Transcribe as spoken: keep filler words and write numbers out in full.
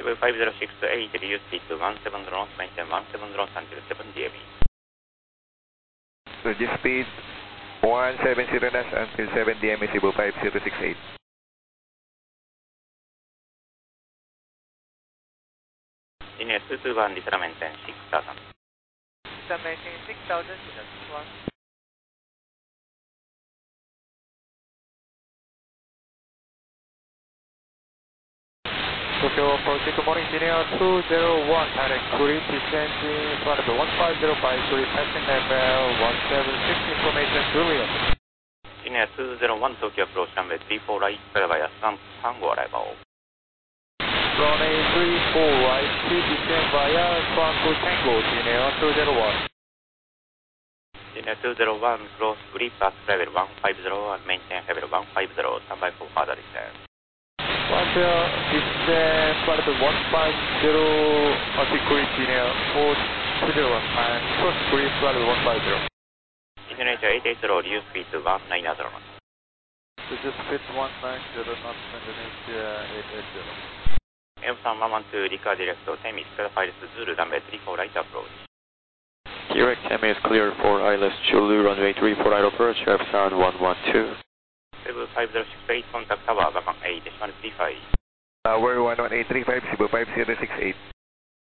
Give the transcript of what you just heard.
Cebu five zero six eight, reduce speed to one seven knots, maintain one seven knots until seven D M E. Reduce speed one seven zero knots until seven D M E, Cebu five zero six eight. Linear two two one, descend maintain six thousand. Descend maintain six thousand, descend one. Tokyo approaching, good morning, linear two zero one, direct grid, descending front of the one five zero five, grid passing level one seven six, information Juliet. Linear two zero one, Tokyo approach runway three four right, clear via San Tango arrival. Runway three four right, speed descend via Tango Tango, linear two zero one. Linear two zero one, cross grid pass level one five zero and maintain level one five zero, stand by for further descent. Roger, descend front of the one five zero, anti-grid linear four two zero one, and cross grid front of the one five zero. Indonesia eight eight zero, reduce speed to one nine zero knots. This is fit one nine zero knots, Indonesia eight eight zero. M three one one two, Rika direct Temis, clear files Zulu, runway three four right approach. Direct Temis clear for I L S Zulu, runway three four right approach, F sound one one two. Cebu five zero six eight, contact tower, Bacang eight, decimal three five. Tower one one eight three five, Cebu five zero six eight.